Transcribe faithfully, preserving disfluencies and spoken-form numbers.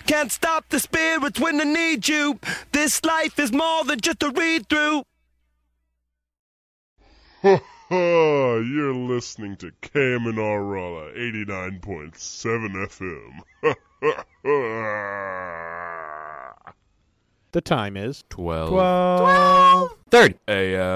Can't stop the spirits when they need you. This life is more than just a read-through. Ha ha! You're listening to Kamanarala eighty-nine point seven F M. Ha ha ha! The time is Twelve. twelve. thirty a m